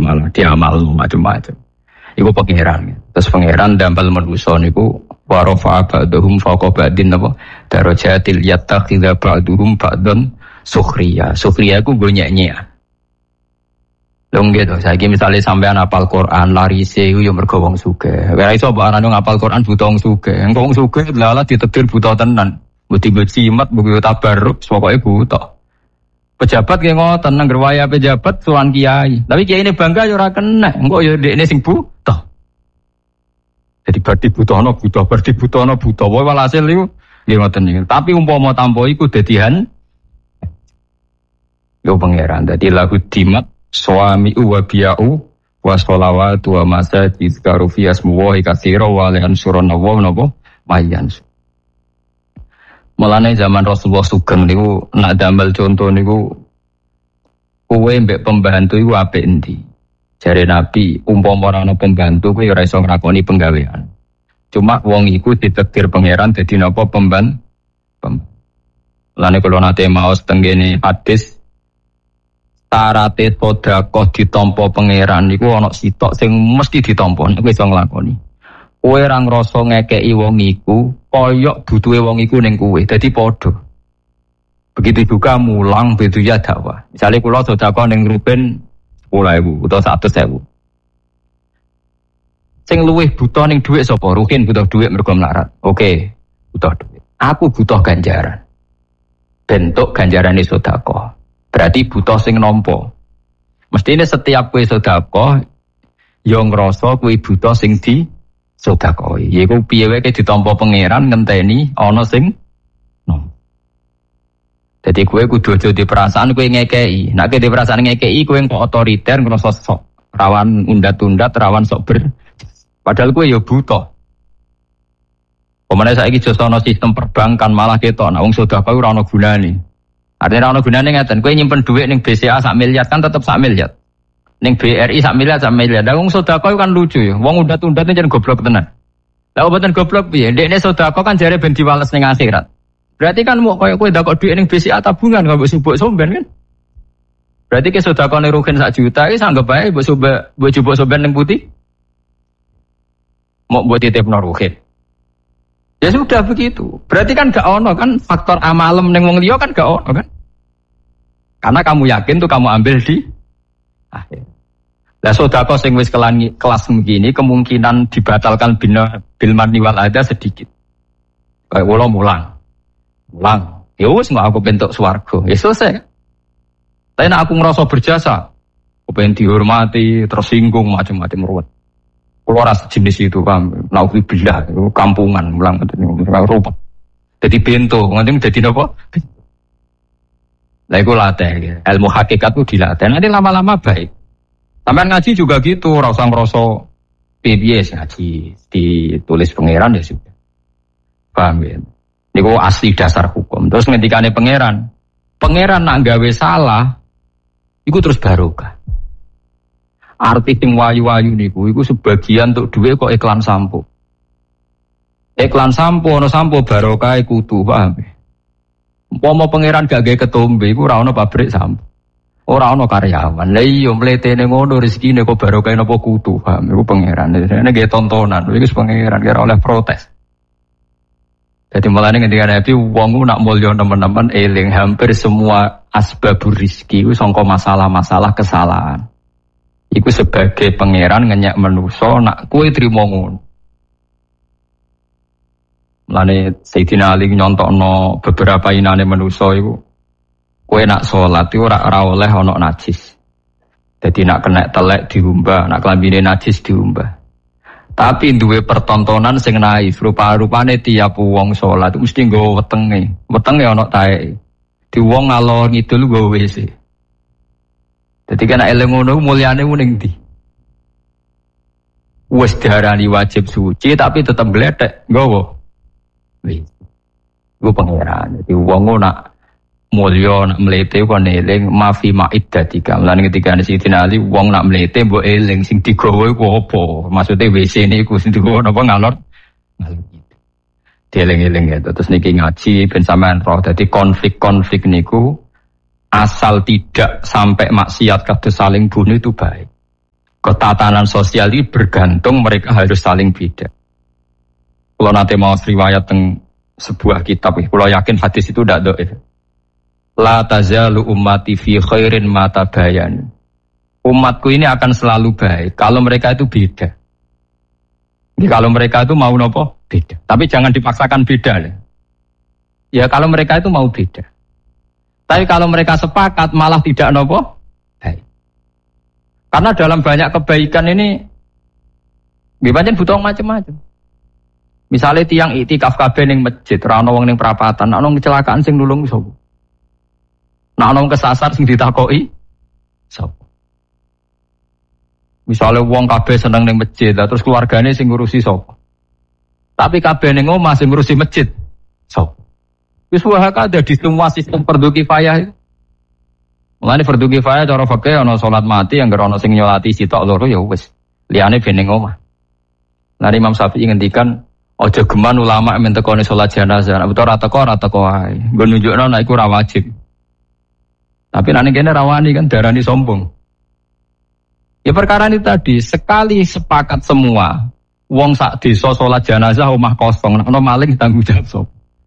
malah diamal macam-macam. Iku pangeran. Terus pangeran dampal manusa niku wa rafa'a ba'dhum fawqa ba'din apa darajatil yattakhidha ba'dhum ba'dan sukhriya. Sukhriya iku go nyek-nyek. Lho gitu, saiki misale sampean hafal Quran larise iku ya mergo wong sugih. Ora iso mbok arane ngapal Quran buta wong sugih. Engko wong sugih lala ditetir buta tenan. Mbok cimet mbok tabarruk pokoke buta. Pejabat ki ngoten nang gerwaya pejabat sowan kiai. Tapi kiai ini bangga ya ora kena. Engko ya dekne sing buta. Jadi berarti buta. Wae walhasil iku nggih ngoten niku. Tapi umpama tampa iku dadihan yo pangeran. Dadi lahu dimat suami wa biya'u wa sholawatu wa masajid karufi asmuwahi katsira wa lan surana wa napa mayan. Mulane zaman Rasulullah sugeng niku nak damel contoh niku kowe mbek pembantu iku apik endi? Jare Nabi, umpama ora ana pembantu kowe ora iso nglakoni penggawean. Cuma wong iku ditakdir pangeran dadi napa Mulane kula nate maos tenggene hadis tarate sedekah ditampa pangeran niku ana sitok sing mesti ditampa nek iso nglakoni. Kowe ora ngrasa ngekeki wong iku koyok butuhe wong iku ning kowe. Dadi padha. Begitu juga mulang begitu ya dakwah. Misale kula sedekah ning Ruben 10.000 utawa 100.000. Sing luwih buta ning dhuwit sapa? Ruhin butuh dhuwit mergo melarat. Oke, butuh dhuwit. Aku butuh ganjaran. Bentuk ganjarane sedekah. Berarti butuh sing nampa. Mestine setiap kowe sedekah yo ngrasa kowe butuh sing di sedekah. Iku piye wae ditampa pangeran ngenteni ana sing Jadi kowe kudu aja di perasaan kowe ngekeki. Nek di perasaan ngekeki kowe kok otoriter ngrasa sok rawan undat-undat, rawan sok padahal kowe ya buta. Pemene saiki jos ana sistem perbankan malah ketok nek wong sedekah ora ana gunane. Artinya ora ana gunane ngeten, kowe nyimpen dhuwit ning BCA sak miliar kan tetep sak miliar. Ning BRI sak miliar. Lah wong sedekah kan lucu ya. Wong undat-undat jan goblok tenan. Lah oboten goblok piye? Ndekne sedekah kan jare ben diwales ning akhirat. Berarti kan mau koyo kowe ndakok dhuwit ning BCA tabungan kok mbok subuk somben kan. Berarti ke sedekah ning Ruhin 1 juta iki anggap bae mbok subuk somben ning putih. Mau buat titipno Ruhin. Ya sudah begitu. Berarti kan gak ono kan faktor amalem ning wong liya kan gak ono kan. Karena kamu yakin tuh kamu ambil di akhir. Lah sedekah sing wis kelas begini kemungkinan dibatalkan bil marni wal ada sedikit. Kayak kula mulang. Ya wis aku bentuk swarga. Ya selesai. Tapi nek aku ngerasa berjasa, aku pengen dihormati, tersinggung macam-macam ruwet. Kula ora sejenis itu paham. Nauzubillah, kampungan mulang ruwet. Dadi bento, nganti dadi napa? Lah iku latih. Ilmu hakikat itu dilatih. Nanti lama-lama baik. Sampai ngaji juga gitu, ora usah ngrasa piye ngaji ditulis pangeran ya sudah. Paham ya? Niku asli dasar hukum. Terus ngendikane pangeran nak gawe salah iku terus barokah. Arti sing wayu-wayu niku iku sebagian untuk duit kok iklan sampo. Iklan sampo ana sampo barokah kudu paham. Umpama pangeran gak gawe ketombe iku ora ana pabrik sampo. Ora ana karyawan. Lah iya mletene ngono rezekine kok barokah napa kudu paham. Iku pangeran. Nek gawe tontonan iku pangeran kira oleh protes. Jadi malah ini ketika Nabi wong nak mulya teman-teman eling hampir semua asbabur rizki itu sangka masalah-masalah kesalahan. Iku sebagai pangeran ngenyak manusa nak kowe trimo ngono. Mulane Sayyidina Ali nyontokno beberapa inane manusa iku kowe nak salat iku ora oleh ana najis. Jadi nak kena telek diumbah, nak klambine najis diumbah. Tapi duwe pertontonan sing naif, rupa-rupane tiap wong salat mesti nggawa wetenge. Wetenge ana taeke. Di wong ngalor ngidul nggawa WC. Dadi kan eling ngono mulyane ning ndi? Wis diarani wajib suci tapi tetep gledek nggawa. Wis. Iku pangeran. Dadi wong nak mulya nak mlete kok eling mafi ma'iddatika. Lan ketika Sayyidina Ali wong nak mlete mbok eling sing digawa iku apa? Maksude WC niku sing digawa napa ngalor? Ngalor gitu. Dieling-eling ya. Terus niki ngaji ben sampean roh. Dadi konflik-konflik niku asal tidak sampai maksiat kados saling bunuh itu baik. Ketatanan sosial ini bergantung mereka harus saling beda. Kalau nanti mau riwayat teng sebuah kitab, kalau yakin hadis itu tidak dhaif. La tazalu ummati fi khairin ma tabayan. Umatku ini akan selalu baik kalau mereka itu beda. Jadi kalau mereka itu mau nopo beda. Tapi jangan dipaksakan beda. Ya kalau mereka itu mau beda. Tapi kalau mereka sepakat malah tidak nopo baik. Karena dalam banyak kebaikan ini biasanya butuh macam-macam. Misalnya tiang iktikaf kabeh ning masjid, ora ono wong ning perapatan, ono kecelakaan sing nulung sapa? Nek ono kesasar sing ditakoki sapa? Misalnya wong kabeh seneng ning masjid, terus keluargane sing ngurusi sapa? Tapi kabeh ning omah sing ngurusi masjid sapa? Wis wae ada di semua sistem fardhu kifayah itu. Mulane fardhu kifayah cara fikih ana salat mati yang ana sing nyolati sitok loro ya wis. Liyane ben ning omah. Nah Imam Syafi'i ngendikan aja geman ulama men tekone salat jenazah. Nek ora teko wae. Nggo nunjukno nek iku ora wajib. Tapi nek kene rawani kan darani sombong. Ya perkara ini tadi sekali sepakat semua wong sak desa salat jenazah omah kosong nek ono maling tanggung jawab sapa.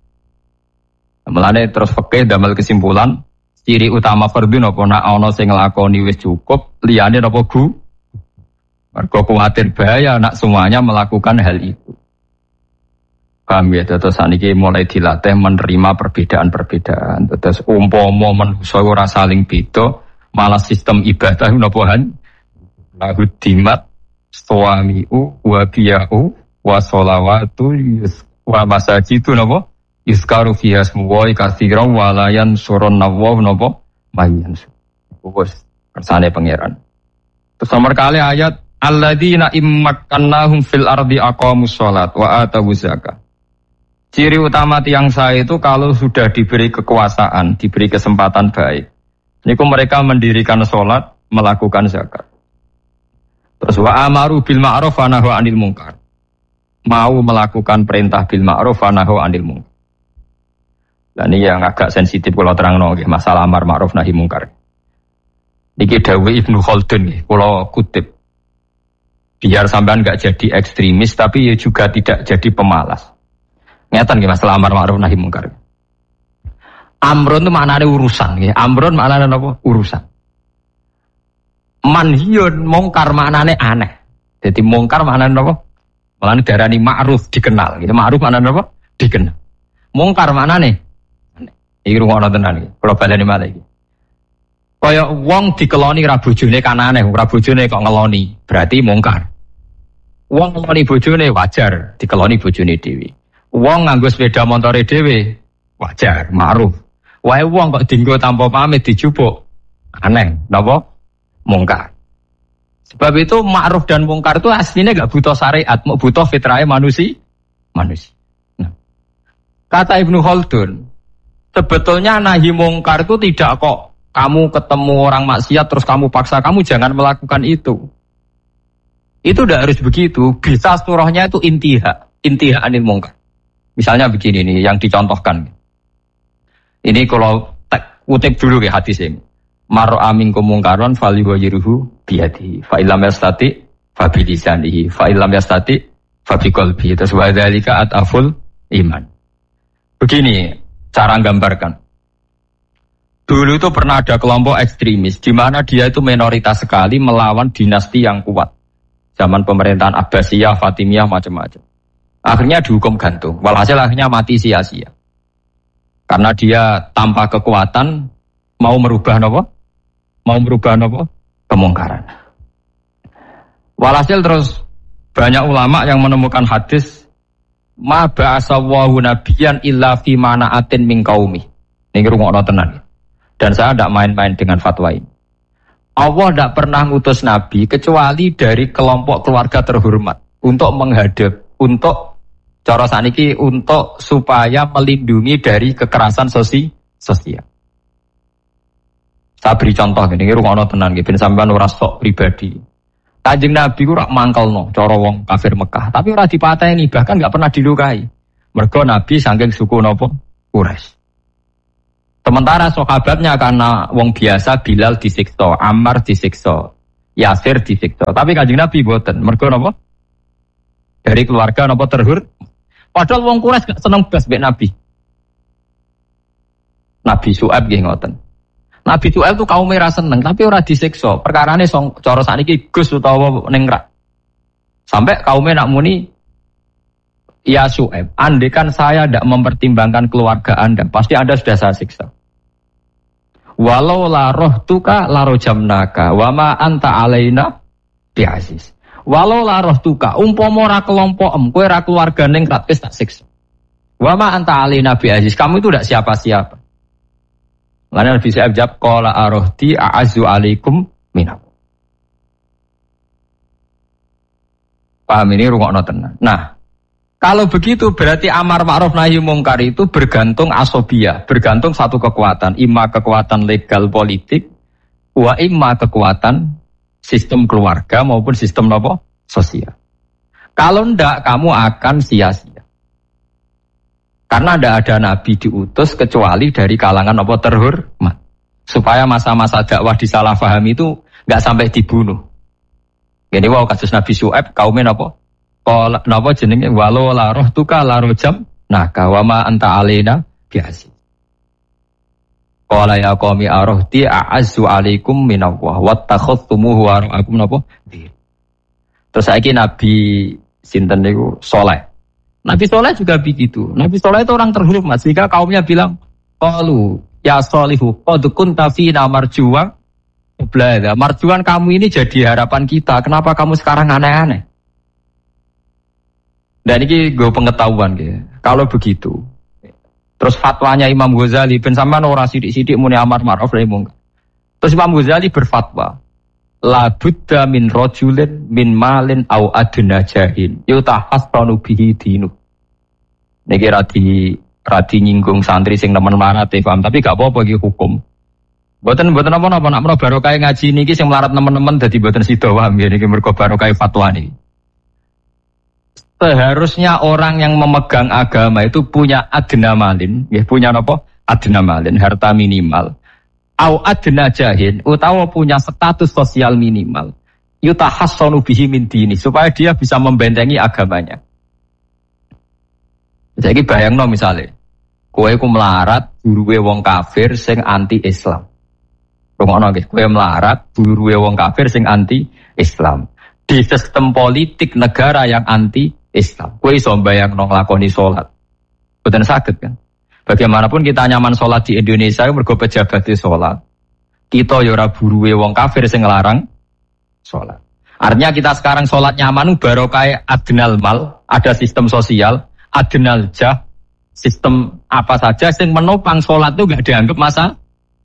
Mulane terus fikih damel kesimpulan ciri utama fardhu napa nek ana sing nglakoni wis cukup, liyane napa gu? Mergo kuwatir bahaya nek semuanya melakukan hal itu. Paham ya, terus saniki mulai dilatih menerima perbedaan-perbedaan. Terus umpama manusa ora saling beda, malah sistem ibadah napa han lahu dimat suamiu wa biyau wa sholawatu wa masajidu napa yuskaru fiha ismullahi katsiran wa la yansurun nawwa napa mayan. Wes kersane pangeran. Terus nomor kali ayat alladzina immakannahum fil ardi aqamus shalat wa atawuz zakat. Ciri utama tiang saya itu kalau sudah diberi kekuasaan, diberi kesempatan baik. Niku mereka mendirikan salat, melakukan zakat. Terus wa amaru bil ma'ruf wa nahu 'anil munkar. Mau melakukan perintah bil ma'ruf wa nahu 'anil munkar. Lah ini yang agak sensitif kalau terangno nggih masalah amar ma'ruf nahi mungkar. Niki dawuh Ibnu Khaldun nggih, kula kutip. Biar sampean enggak jadi ekstremis tapi ya juga tidak jadi pemalas. Ngeten nggih masalah amar ma'ruf nahi mungkar. Amrun itu maknane urusan nggih. Amrun maknane apa? Urusan. Manhiyun mungkar maknane aneh. Jadi mungkar maknane apa? Maknane darani ma'ruf dikenal. Gitu. Ma'ruf maknane apa? Dikenal. Mungkar maknane iki rungono tenan iki. Kula baleni malih iki. Kaya wong dikeloni ra bojone kan aneh, ora bojone kok ngeloni, berarti mungkar. Wong ngeloni bojone wajar, dikeloni bojone dhewe. Wong nganggo sepeda motore dhewe wajar, ma'ruf. Wae wong kok dienggo tanpa pamit dijupuk, aneh, napa? Mungkar. Sebab itu ma'ruf dan mungkar itu aslinya enggak butuh syariat, mau butuh fitrah manusia. Nah. Kata Ibnu Khaldun, sebetulnya nahi mungkar itu tidak kok kamu ketemu orang maksiat terus kamu paksa kamu jangan melakukan itu. Itu tidak harus begitu. Bisa surahnya itu intiha anil mungkar. Misalnya begini nih yang dicontohkan. Ini kalau kutip dulu ya hadis ini. Maro aminkum mungkaron falyughayyirhu biyadihi fa illam yastati fa bilisanihi fa illam yastati fa biqalbihi. Terus wa dzalika ataful iman. Begini cara gambarkan. Dulu itu pernah ada kelompok ekstremis di mana dia itu minoritas sekali melawan dinasti yang kuat. Zaman pemerintahan Abbasiyah, Fatimiyah macam-macam. Akhirnya dihukum gantung. Walhasil akhirnya mati sia-sia. Karena dia tanpa kekuatan mau merubah apa? Mau merubah apa? Kemungkaran. Walhasil terus banyak ulama yang menemukan hadis ma ba'asawahu nabiyan illa fi mana'atin min qaumi. Ini rungokno tenan. Dan saya tidak main-main dengan fatwa ini. Allah tidak pernah ngutus nabi kecuali dari kelompok keluarga terhormat untuk menghadap, untuk cara saniki untuk supaya melindungi dari kekerasan sosial. Saya beri contoh ini rungokno tenan nggih ben sampean ora sok pribadi. Kanjeng Nabi ku rak mangkelno cara wong kafir Mekah, tapi ora dipateni bahkan enggak pernah dilukai. Mergo Nabi saking suku napa? Quraisy. Sementara sahabatnya karena wong biasa Bilal disiksa, Ammar disiksa. Yasir disiksa. Tapi Kanjeng Nabi boten. Mergo napa? Dari keluarga napa terhur. Padahal wong Quraisy gak seneng blas mbek Nabi. Nabi Syuaib nggih ngoten. Nabi Syuaib itu kaum merah seneng tapi ora disiksa. Perkarane cara sakniki Gus utawa ning rak. Sampai kaumnya nak muni, ya Syuaib, andekan saya tidak mempertimbangkan keluarga Anda, pasti Anda sudah saya siksa. Walau la rohtuka la rojamnaka, wama anta alaina biasis. Walau la rohtuka, umpama ora kelompok kowe ora keluarga ning gratis tak siksa. Wama anta alaina biasis, kamu itu tidak siapa-siapa. Lalu Nabi Syuaib jawab, qala arohti a'azzu alaikum minam. Paham ini rungokno tenan. Nah, kalau begitu berarti amar ma'ruf nahi mungkar itu bergantung asobiyah, bergantung satu kekuatan, imma kekuatan legal politik, wa imma kekuatan sistem keluarga maupun sistem apa? Sosial. Kalau ndak kamu akan sia-sia. Karena ndak ada nabi diutus kecuali dari kalangan apa terhormat. Supaya masa-masa dakwah disalahpahami itu enggak sampai dibunuh. Ini wow kasus Nabi Syuaib kaumnya napa? Qala napa jenenge walau la rohtuka la rojam naka wa ma anta alaina biasi. Qala ya qaumi arohti a'azzu alaikum minallah wattakhadtumuhu wara'akum napa? Terus saiki Nabi sinten niku Saleh. Nabi Saleh juga begitu. Nabi Saleh itu orang terhormat sehingga kaumnya bilang qalu ya Salihu qad kunta fina marjuwa. Marjuan kamu ini jadi harapan kita. Kenapa kamu sekarang aneh-aneh? Dan ini gue pengetahuan gitu. Kalau begitu, terus fatwanya Imam Ghazali, ben sampean ora sidik-sidik muni amar ma'ruf nahi mungkar. Terus Imam Ghazali berfatwa, la budda min rajulin min malin au adna jahin yutahassanu bihi dinu. Niki radi nyinggung santri sing nemen marate paham, tapi gak apa-apa iki hukum. Boten apa-apa nak menawa barokah ngaji niki sing melarat teman-teman dadi boten sida paham ya niki mergo barokah fatwa niki. Seharusnya orang yang memegang agama itu punya adna malin, ya punya apa? Adna malin, harta minimal. Au adna jahin, utawa punya status sosial minimal. Yutahassanu bihi min dini, supaya dia bisa membentengi agamanya. Jadi bayangno misale, kowe ku melarat guruwe wong kafir sing anti Islam. Rungokno nggih, kowe melarat buruwe wong kafir sing anti Islam. Di sistem politik negara yang anti Islam. Kowe iso mbayangno nglakoni salat. Boten saged kan? Bagaimanapun kita nyaman salat di Indonesia mergo pejabat salat. Kita ya ora buruwe wong kafir sing nglarang salat. Artinya kita sekarang salat nyaman barokah adnal mal, ada sistem sosial, adnal jah, sistem apa saja sing menopang salat itu enggak dianggap masalah.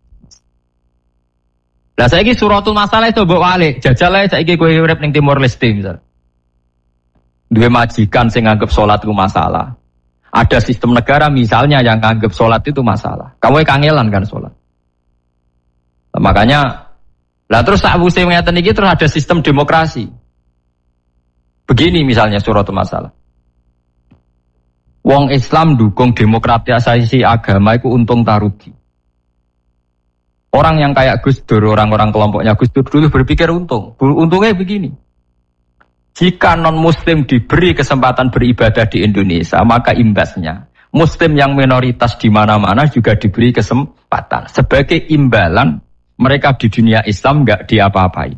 Lah saiki suratul masalah itu mbok walik, jajal ae saiki kowe urip ning Timor Leste misal. Duwe majikan sing nganggep salat itu masalah. Ada sistem negara misalnya yang nganggep salat itu masalah. Kamu kangelan kan salat. Nah, makanya lah terus sakwise ngeten iki terus ada sistem demokrasi. Begini misalnya suratul masalah. Wong Islam dukung demokratisasi agama itu untung tarugi. Orang yang kayak Gus Dur, orang-orang kelompoknya Gus Dur dulu berpikir untung. Untungnya begini. Jika non-muslim diberi kesempatan beribadah di Indonesia, maka imbasnya muslim yang minoritas di mana-mana juga diberi kesempatan. Sebagai imbalan, mereka di dunia Islam enggak diapa-apain.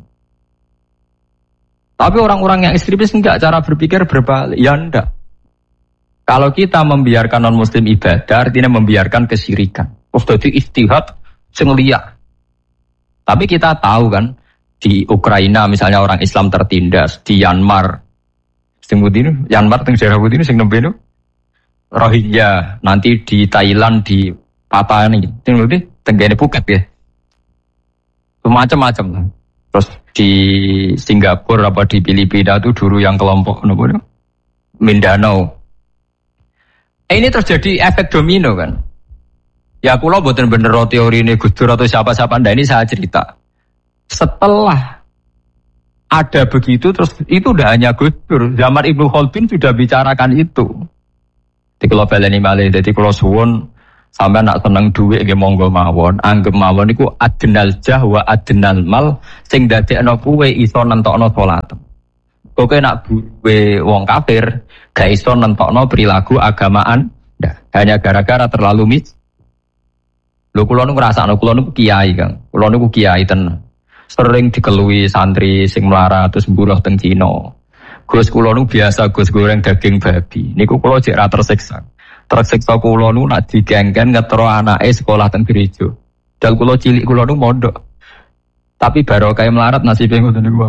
Tapi orang-orang yang ekstremis enggak, cara berpikir berbalik. Ya enggak. Kalau kita membiarkan non-muslim ibadah, artinya membiarkan kesyirikan. Terus jadi istihad sing liar. Tapi kita tahu kan di Ukraina misalnya orang Islam tertindas, di Myanmar sing putih Myanmar teng daerah putih sing nembe Rohingya, nanti di Thailand di Papua nih, sing putih tenggene Phuket ya. Macam-macam lah. Terus di Singapura apa di Filipina itu dulu yang kelompok nopo Mindanao. Ini terjadi efek domino kan. Ya kula mboten bener teori ini Gus Dur atau siapa-siapa, ndak ini saya cerita. Setelah ada begitu terus itu udah hanya Gus Dur, zaman Ibnu Khaldun sudah bicarakan itu. Di kula baleni malih, dadi kula suwun Sampai nak seneng duit nggih monggo mawon, anggap mawon iku adnal jah wa adnal mal sing dadekno kowe iso nentokno salat. Kowe nak buwe wong kafir gak iso nentokno perilaku agamaan hanya gara-gara terlalu lho kula nu ngrasakno kula niku kiai Kang. Kula niku kiai tenan. Sering dikelui santri sing melarat terus mburuh teng Cina. Gus kula nu biasa Gus goreng daging babi. Niku kula jek ra tersiksa. Tersiksa kula nu nak digengken ngetro anake sekolah teng gereja. Dal kula cilik kula nu mondok. Tapi barokah melarat nasibe ngoten niku.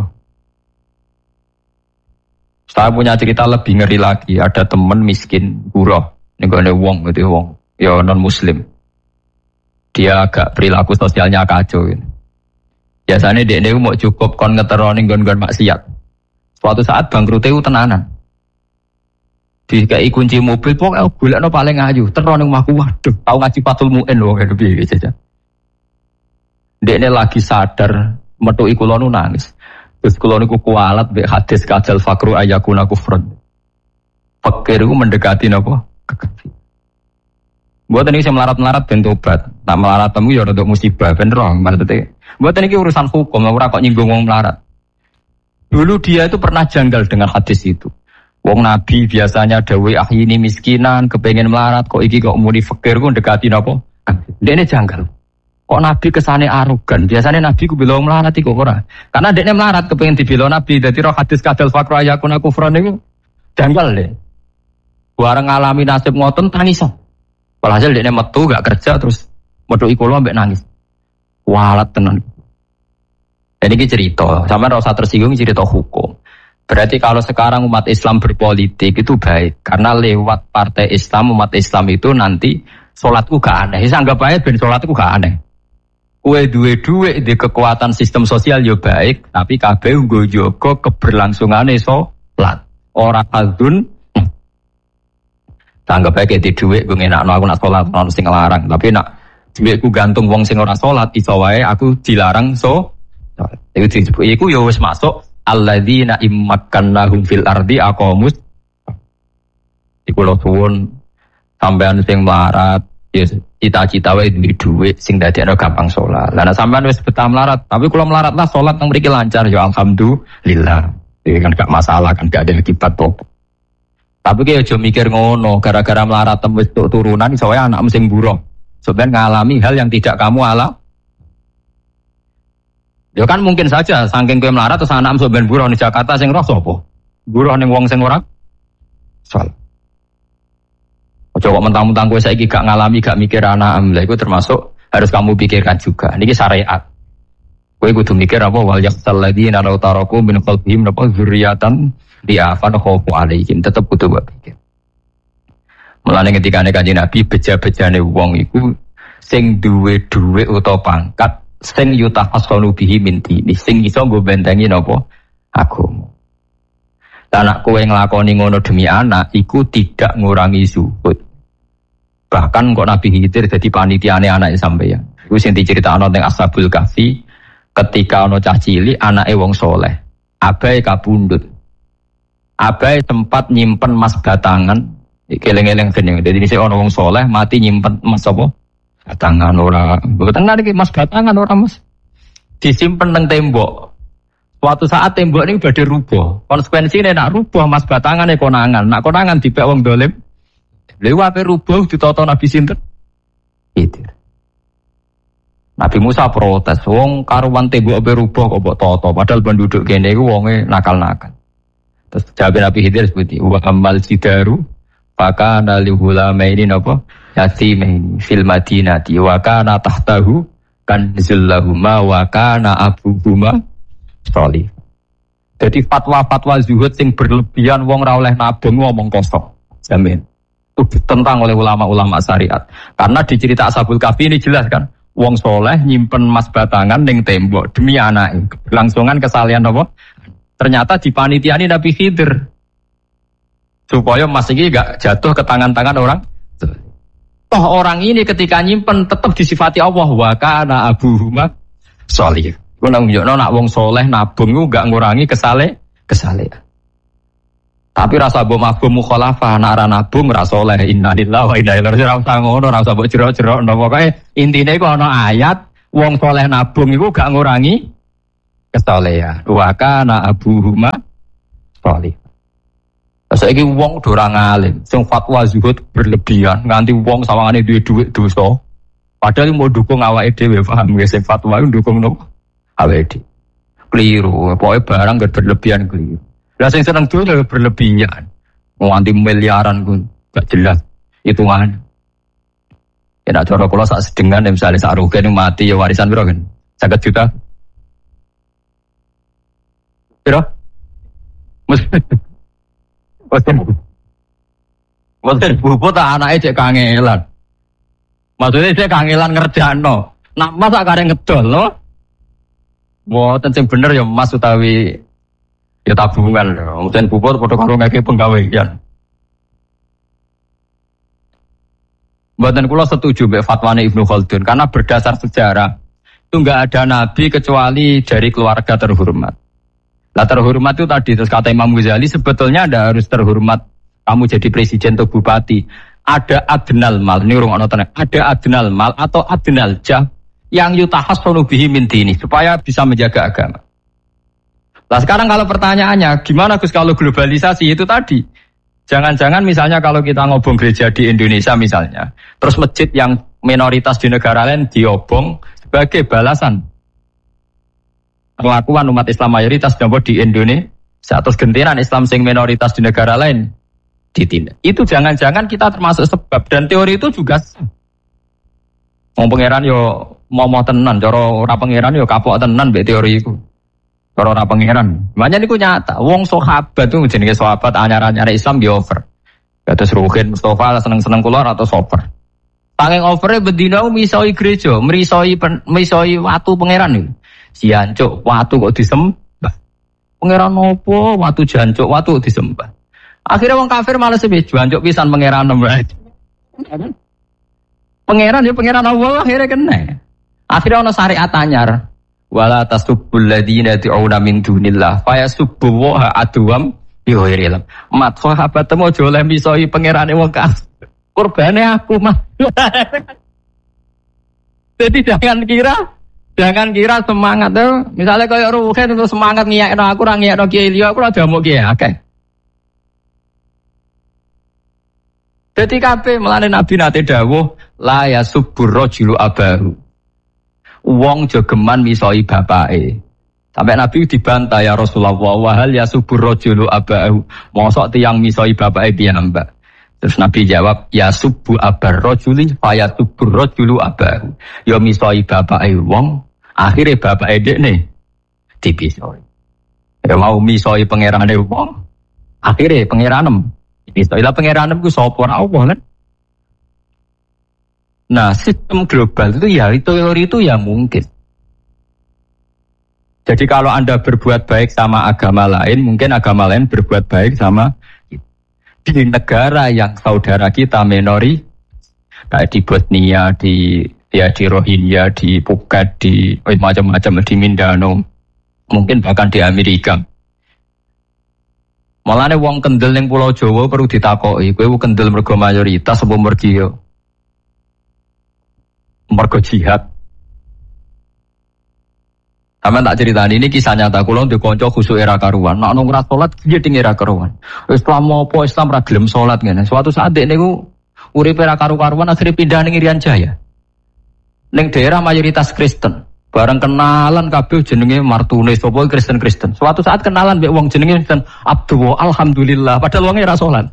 Saya punya cerita lebih ngeri lagi. Ada teman miskin buruh. Niku ada wong gitu wong. Ya non muslim. Dia agak perilaku sosialnya kacau. Gitu. Biasanya dia mau cukup kon ngetero ning nggon-nggon maksiat. Suatu saat bangkrute tenanan. Dikai kunci mobil pokoke golekno paling ayu, tero ning omahku waduh, tau ngaji Fathul Muin lho ngene piye jajan. Dekne lagi sadar metuki kula nu nangis. Terus kula niku kualat mbek hadis kajal fakru ayakuna kufrun. Fakir iku mendekati napa? Kekafir. Mboten iki melarat-melarat ben tobat. Tak melarat temu ya rada musibah ben roh maksudnya. Mboten iki urusan hukum, ora kok nyinggung wong melarat. Dulu dia itu pernah janggal dengan hadis itu. Wong Nabi biasanya dawuh ahyini miskinan, kepengen melarat kok iki kok muni fakir ku ndekati napa? Dene janggal. Kok Nabi kesane arogan? Biasanya Nabi ku bilang melarat iku ora. Karena dekne melarat kepengen dibela Nabi. Dadi roh hadis kadal fakru ayakuna kufran niku janggal le. Bareng ngalami nasib ngoten tangis. Walhasil dekne metu gak kerja terus metuki kula mbek nangis. Walat tenan. Jadi ini cerita, sama rasa tersinggung cerita hukum. Berarti kalau sekarang umat Islam berpolitik itu baik. Karena lewat partai Islam, umat Islam itu nanti sholatku gak aneh. Saya anggap baik, ben sholatku gak aneh. Kue duwe-duwe di kekuatan sistem sosial ya baik. Tapi kabeh nggo jaga keberlangsungane sholat. Ora kadun. Tak anggap baik di duwe gue ngenakno aku nak sholat, orang sing larang. Tapi nak duweku gantung wong sing ora sholat, iso wae aku dilarang Iku disebut iku ya wis masuk alladzina immakannahum fil ardi aqamus. Iku lho suwun sampean sing melarat ya cita-cita wae duwe dhuwit sing dadekno gampang salat. Lah nek sampean wis betah melarat, tapi kula melarat lah salat nang mriki lancar ya alhamdulillah. Iki kan gak masalah kan gak ada akibat apa. Tapi ki aja mikir ngono, gara-gara melarat wis turunan iso wae anakmu sing buruh. Sampeyan ngalami hal yang tidak kamu alami. Ya kan mungkin saja saking kowe melarat terus anak sampeyan buruh ning Jakarta sing roh sapa? Buruh ning wong sing ora salat. Ojo kok mentang-mentang kowe saiki gak ngalami, gak mikir anak lha iku termasuk harus kamu pikirkan juga. Niki syariat. Kowe kudu mikir apa wal yaqtal ladina law taraku min qalbihim napa dzurriatan diafan khofu alaihim, tetep kudu pikir. Mulane ketika Kanjeng Nabi beja-bejane wong iku sing duwe dhuwit utawa pangkat sing yutahassalu bihi min dini sing iso nggo bentengi napa agama. Anak kowe nglakoni ngono demi anak iku tidak ngurangi zuhud. Bahkan kok Nabi Khidir dadi panitiane anake sampeyan. Iku sing diceritakno teng Ashabul Kahfi ketika ana cah cilik anake wong saleh. Abai kabundut. Abai sempat nyimpen emas batangan, eling-eling gene. Dadi dhisik ana wong saleh mati nyimpen emas apa? Batangan ora, mboten niki mas batangan ora mas. Disimpen nang tembok. Suatu saat tembok ini badhe rubuh. Konsekuensine nak rubuh mas batangane konangan. Nak konangan dipek wong dolim. Lha ape rubuh ditata Nabi sinten? Khidir. Nabi Musa protes, wong karuan tembok ape rubuh kok mbok tata, padahal penduduk kene iku wonge nakal-nakal. Terus jawab Nabi Khidir seperti wa amal sidaru fakana lihulamaini napa? Yatimaini fil madinati wa kana tahtahu kanzul lahuma wa kana abuhuma sholih. Jadi fatwa-fatwa zuhud sing berlebihan wong ra oleh nabung ngomong kosong. Jamin. Itu ditentang oleh ulama-ulama syariat. Karena di cerita Ashabul Kahfi ini jelas kan, wong soleh nyimpen emas batangan ning tembok demi anake. Kelangsungan kesalahan apa? Ternyata dipanitiani Nabi Khidir. Supaya emas iki gak jatuh ke tangan-tangan orang. Toh orang ini ketika nyimpen tetap disifati Allah wa kana abuhuma sholih. Ku nang nunjukno nak wong soleh nabung ku gak ngurangi kesalehan. Tapi rasa mbok mabum mukhalafah nek ora nabung ora saleh. Innalillahi wa inna ilaihi raji'un. Ora usah ngono, ora usah mbok jero-jero. Pokoke intine iku ana ayat wong saleh nabung iku gak ngurangi kesolehan. Wa kana abuhuma salih. Saiki wong do ora ngalim, sing fatwa zuhud berlebihan nganti wong sawangane duwe dhuwit dosa. Padahal mau dukung awake dhewe, paham nggih sing fatwa iku dukung nopo? Awake dhewe. Keliru, pokoke barang gak berlebihan keliru. Lah sing seneng dunya berlebihan. Nganti miliaran pun gak jelas hitungan. Ya nak cara kula sak sedengan misalnya sak rugen mati ya warisan piro kan? 50 juta. Piro? Mesti bubut anake cek kangelan. Maksudnya cek kangelan ngerjakno. Nak mas sak kareng ngedol lho. Mboten sing bener ya mas utawi ya tabungan lho. Mungkin bubut padha karo ngeke penggawean. Mboten kula setuju mbek fatwane Ibnu Khaldun karena berdasar sejarah itu enggak ada nabi kecuali dari keluarga terhormat. Lah terhormat itu tadi terus kata Imam Ghazali sebetulnya ada harus terhormat kamu jadi presiden atau bupati. Ada adnal mal, ini urung ana tenan. Ada adnal mal atau adnal jah yang yutahassanu bihi min dini supaya bisa menjaga agama. Nah sekarang kalau pertanyaannya gimana Gus kalau globalisasi itu tadi? Jangan-jangan misalnya kalau kita ngobong gereja di Indonesia misalnya, terus masjid yang minoritas di negara lain diobong sebagai balasan perlakuan umat Islam mayoritas di Indonesia terus gentenan Islam sing minoritas di negara lain ditindak. Itu jangan-jangan kita termasuk sebab dan teori itu juga wong pangeran yo mau tenan, cara ora pangeran yo kapok tenan mbek teori iku. Cara ora pangeran. Makanya niku nyata, wong sahabat tuh jenenge sahabat anyar-anyar Islam yo over. Kados Ruhin Mustafa seneng-seneng kula atau soper. Saking overe bendina misoi gereja, misoi watu pangeran niku. Jancuk watu kok disembah. Pangeran opo watu jancuk watu disembah. Akhirnya wong kafir malah sebeh jancuk pisan pangeran nembe. Pangeran ya pangeran Allah akhirnya kena. Akhirnya ana syariat anyar. Wala tasubbul ladzina yad'una min dunillah fayasubbu wa adwam bi ghairi ilm. Mat sahabat temu aja oleh misoi pangerane wong kafir. Kurbane aku mah. Jadi jangan kira semangat tuh. Misalnya kayak Ruhin itu semangat ngiyakno aku ora ngiyakno Kiai liya aku ora damuk Kiai akeh. Dadi kabeh melane Nabi nate dawuh la yasubbur rajulu abahu. Wong jogeman misoi bapake. Sampai Nabi dibantah ya Rasulullah wa hal yasubbur rajulu abahu. Mosok tiyang misoi bapake piyambak. Terus Nabi jawab, ya subbu abar rojuli, faya subbur rojulu abahu. Ya misoi bapake wong, akhirnya bapake dekne dipisoi. Ya mau misoi pangerane wong, akhirnya pangeranem dipisoi. Lah pangeranem ku sapa Allah kan? Nah, sistem global itu ya teori itu ya mungkin. Jadi kalau Anda berbuat baik sama agama lain, mungkin agama lain berbuat baik sama di negara yang saudara kita minori kayak di Bosnia, di Rohingya, di Phuket, di macam-macam di Mindanao, mungkin bahkan di Amerika. Malahnya wong kendel ning Pulau Jawa perlu ditakoki, kowe kendel mergo mayoritas apa mergo jihad. Sama tak ceritani ini kisah nyata kula ndek kanca khusuk era karuan. Nek ana ora salat piye ding era karuan. Islam apa Islam ra gelem salat ngene. Suatu saat dek niku urip era karuan akhirnya pindah ning Irian Jaya. Ning daerah mayoritas Kristen. Bareng kenalan kabeh jenenge martune sapa Kristen. Suatu saat kenalan mbek wong jenenge Kristen Abdul alhamdulillah padahal wonge ra salat.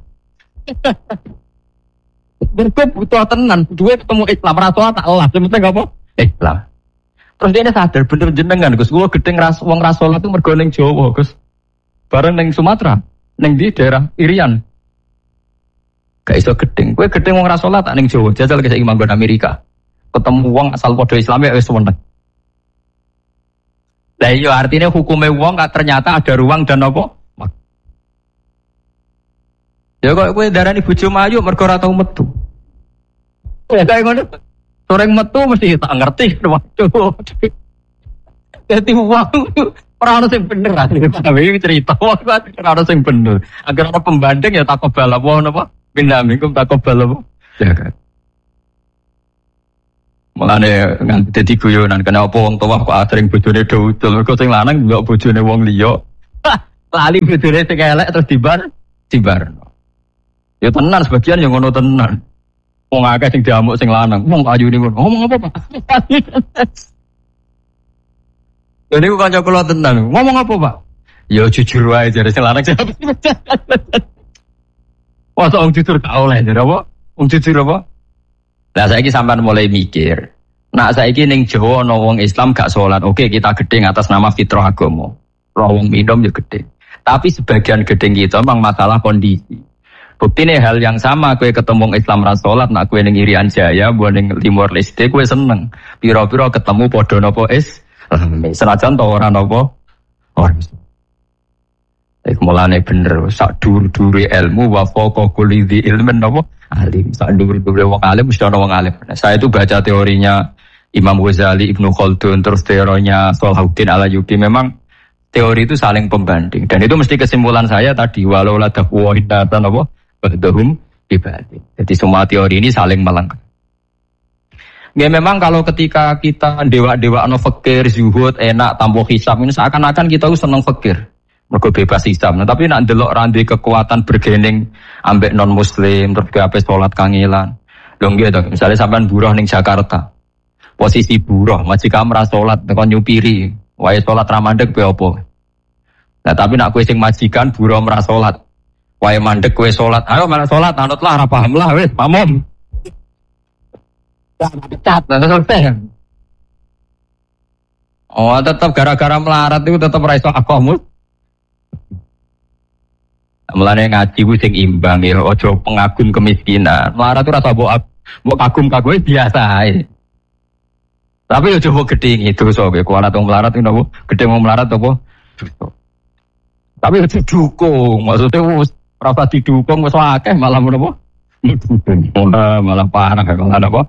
Berkep butuh tenan, duwe ketemu Islam ra salat tak Allah. Sementing apa? Islam. Terus dia sadar bener jenengan Gus, gua gedeng wong rasolat itu mergo ning Jawa Gus. Bareng ning Sumatera, ning di daerah Irian. Gak iso gedeng. Kowe gedeng wong rasolat tak ning Jawa, jajal ke manggon Amerika. Ketemu wong asal padha Islam ya wis weneng. Lah iya artinya hukume wong gak ternyata ada ruang dan apa? Ya kok kowe darani bojo mayu mergo ora tau metu. Ya kayak ngono. Soreng metu mesti tak ngerti waduh. Jadi uang Ora ono sing bener iki cerita ora ono sing bener. Agar ana pembanding ya takobal apa napa? Pindah minggu takobal apa? Ya kan. Mulane nganti dadi guyonan kena apa wong tuwa kok sering bojone dodol. Mergo sing lanang ndelok bojone wong liya. Lali bojone sing elek terus dibar. Ya tenan sebagian yang ngono tenan. Wong akeh sing diamuk sing lanang. Wong ayune ngono. Ngomong apa, Pak? Jadi aku kanca kula tenan. Ngomong apa, Pak? Ya jujur wae jare sing lanang. Wah, wong jujur gak oleh jare apa? Wong jujur apa? Lah saiki sampean mulai mikir. Nak saiki ning Jawa ana wong Islam gak salat. Oke, kita gedeng atas nama fitrah agama. Roh wong minum ya gedeng. Tapi sebagian gedeng kita memang masalah kondisi. Buktine hal yang sama kowe ketemu wong Islam ra salat, nak kowe ning Irian Jaya, mbok ning Timor Leste kowe seneng. Pira-pira ketemu padha napa senajan to ora napa. Ora. Mulane bener sak dur-dure ilmu wa faqa kulli ilmin napa alim. Sak dur-dure wong alim mesti ana wong alim. Nah, saya itu baca teorinya Imam Ghazali, Ibnu Khaldun, terus teorinya Salahuddin Al-Ayyubi. Memang teori itu saling pembanding dan itu mesti kesimpulan saya tadi walau la taqwa hidatan apa badahum ibadi. Jadi semua teori ini saling melengkapi. Ya memang kalau ketika kita dewa-dewa no fakir, zuhud, enak, tanpa hisab ini seakan-akan kita seneng fakir. Mergo bebas hisab. Nah, tapi nak ndelok randi kekuatan bergening ambek non muslim terus ke ape salat kangelan. Lho nggih to, misale sampean buruh ning Jakarta. Posisi buruh, majikan ra salat tekan nyupiri, wae salat ra mandeg pe opo. Nah, tapi nak kowe sing majikan buruh ra salat. Wae mandeg kowe salat. Ayo malah salat, anutlah ra paham lah wis, pamom. Pecat, selesai. Oh, tetap gara-gara melarat itu tetap ra iso akomus. Mulane ngaji ku sing imbang ya, aja pengagum kemiskinan. Melarat itu rasa mbok kagum-kagum biasa ae. Tapi yo coba gedhe itu so kowe kualat wong melarat itu napa? Gedhe wong melarat apa? Tapi yo didukung, maksudnya wis ora usah didukung wis akeh malah menapa? Malah parah kalau apa?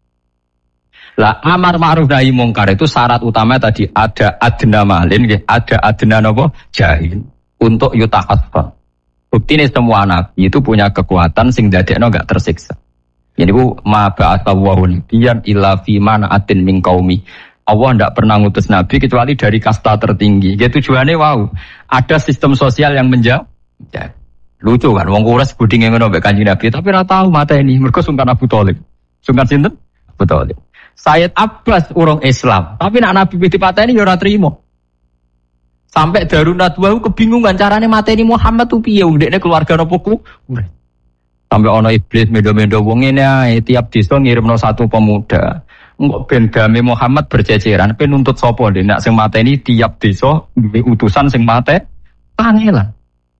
Lah amar ma'ruf nahi mungkar itu syarat utama tadi ada adna malin, ada adna napa? Jahil untuk yutahasfa. Bukti ini semua nabi itu punya kekuatan sing dadekno enggak tersiksa. Jadi ku ma ba'atsawahu nabiyan illa fi mana'atin min qaumi. Allah enggak pernah ngutus nabi kecuali dari kasta tertinggi. Ya tujuannya wow, ada sistem sosial yang menjaga. Lucu kan wong kuras budinge ngono mbek Kanjeng Nabi tapi ora tau mateni mergo sungkan Abu Thalib. Sungkan sinten? Abu Thalib. Sayyid Abbas urung Islam, tapi nak nabi dipateni ya ora trimo. Sampai Darun Nadwa kebingungan carane mateni Muhammad tuh piye wong dekne keluarga napa ku. Sampai ana iblis mendo-mendo wong ngene ae tiap desa ngirimno satu pemuda. Engko ben game Muhammad berceceran ben nuntut sapa ndek nak sing mateni tiap desa duwe utusan sing mate pangelan.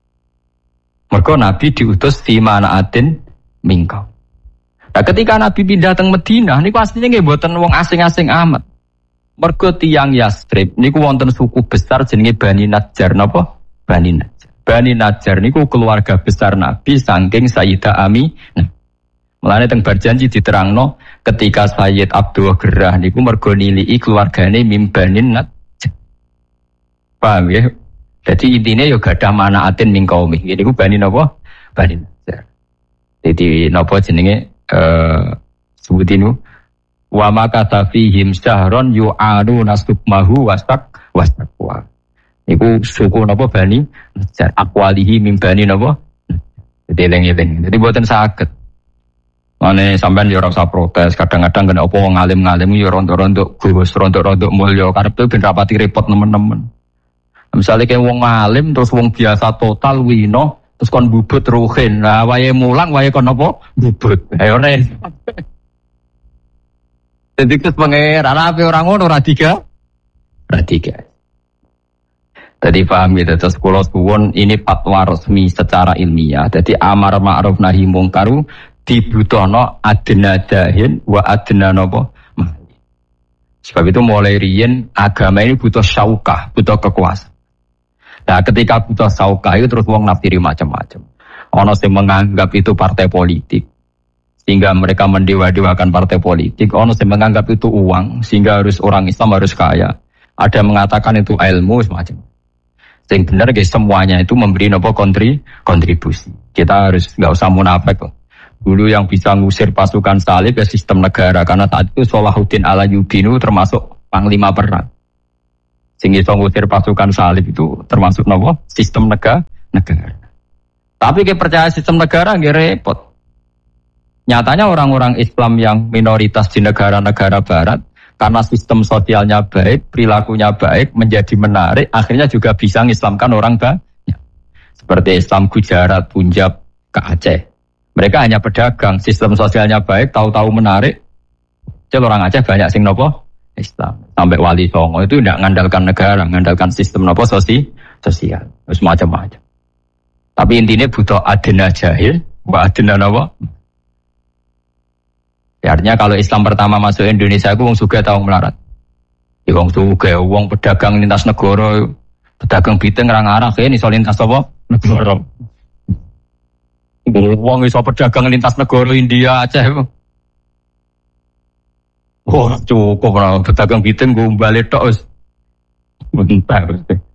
Mergo Nabi diutus di manaatin mingkau. Nah ketika Nabi pindah teng Madinah niku asline nggih mboten wong asing-asing amat. Mergo tiyang Yastrib niku wonten suku besar jenenge Bani Najjar napa? Bani Najjar. Bani Najjar niku keluarga besar Nabi saking Sayyidah Aminah. Mulane teng Barjanji diterangno ketika Sayyid Abdul Gerah niku mergo niliki keluargane mim Bani Najjar. Paham ya? Jadi intinya yo gadah manaatin min qaumi. Niku Bani napa? Bani Najjar. Jadi napa jenenge sebutinu wa makata fihim syahron yu'anu nasubmahu wastakwa. Iku suku napa Bani Najjar aqwalihi min Bani napa? Jadi eling-eling. Jadi mboten saged. Mane sampean yo ora usah protes, kadang-kadang kena apa wong alim-alim yo rontok-rontok Gus, rontok-rontok mulya karepe ben rapati repot nemen-nemen. Misalnya kayak wong alim terus wong biasa total wino terus kon bubut ruhin. Nah wae mulang wae kon apa? Bubut. Ayo ren. Jadi kes pangeran ape orang ngono ora tiga. Jadi paham gitu terus kula suwun ini fatwa resmi secara ilmiah. Jadi amar ma'ruf nahi mungkar dibutuhno adna jahin wa adna napa? Sebab itu mulai riyen agama ini butuh syaukah, butuh kekuasaan. Nah, ketika butuh syaukah itu terus wong nafsiri macam-macam. Ono sing menganggap itu partai politik sehingga mereka mendewa-dewakan partai politik. Ono sing menganggap itu uang sehingga harus orang Islam harus kaya. Ada mengatakan itu ilmu semacam. Yang benar guys, semuanya itu memberi kontribusi. Kita harus nggak usah munafik kok. Dulu yang bisa ngusir pasukan salib ya sistem negara, karena saat itu Salahuddin Ayyubi termasuk panglima perang. Sehingga bisa ngusir pasukan salib itu termasuk sistem negara. Tapi kita percaya sistem negara nggak repot. Nyatanya orang-orang Islam yang minoritas di negara-negara Barat, karena sistem sosialnya baik, perilakunya baik, menjadi menarik, akhirnya juga bisa mengislamkan orang banyak. Seperti Islam Gujarat, Punjab, ke Aceh. Mereka hanya pedagang, sistem sosialnya baik, tahu-tahu menarik. Jadi orang Aceh banyak sing Islam. Sampai Wali Songo itu tidak mengandalkan negara, mengandalkan sistem sosial. Terus macam-macam. Tapi intinya butuh adena jahil, adena Ya, artinya kalau Islam pertama masuk Indonesia itu wong sugih tau melarat. Ya wong sugih, wong pedagang lintas negara, pedagang biteng ngarang-arang kene iso lintas negara. Wong iso pedagang lintas negara India Aceh. Oh, cukup ora pedagang biteng go balik tok wis. Bentar.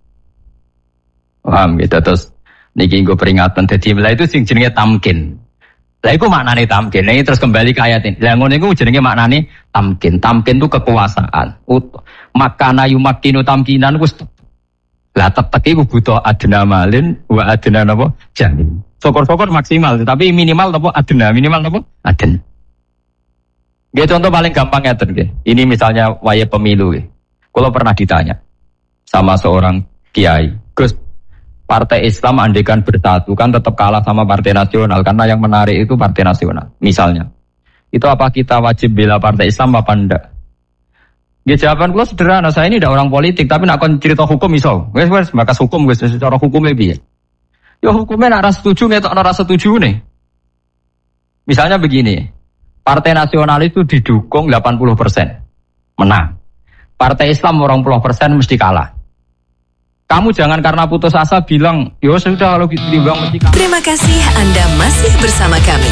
Paham gitu terus niki nggo peringatan dadi lha itu sing jenenge tamkin. Lah iku maknane tamkin. Nah, terus kembali ke ayat ini. Lah ngono iku jenenge maknane tamkin. Tamkin itu kekuasaan. Makana yumakinu tamkinan wis. Lah tetek iku butuh adena malin wa adena napa? Jamin. Syukur-syukur maksimal, tapi minimal napa adena, minimal napa? Aden. Nggih contoh paling gampang ngeten nggih. Ini misalnya waya pemilu nggih. Kalau pernah ditanya sama seorang kiai, Gus, Partai Islam andekan bersatu kan tetap kalah sama Partai Nasional karena yang menarik itu Partai Nasional. Misalnya, itu apa kita wajib bela Partai Islam apa enggak? Ya jawaban gue sederhana, saya ini tidak orang politik tapi nak kon cerita hukum iso. Wes bakas hukum wes secara hukum lebih. Ya hukumnya nak rasa setuju ngetok nak rasa setuju nih. Misalnya begini, Partai Nasional itu didukung 80%, menang. Partai Islam 20% mesti kalah. Kamu jangan karena putus asa bilang, yo sudah kalau ditimbang mesti kalah. Terima kasih Anda masih bersama kami.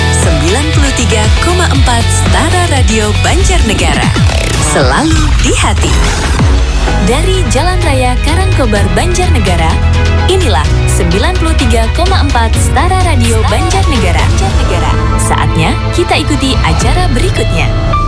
93,4 Stara Radio Banjarnegara. Selalu di hati. Dari Jalan Raya Karangkobar Banjarnegara, inilah 93,4 Stara Radio Banjarnegara. Saatnya kita ikuti acara berikutnya.